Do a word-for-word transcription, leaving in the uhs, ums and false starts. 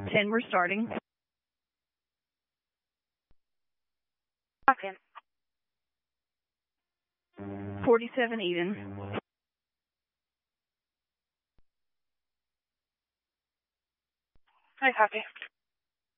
ten, we're starting. Okay. forty-seven, Eden. I copy.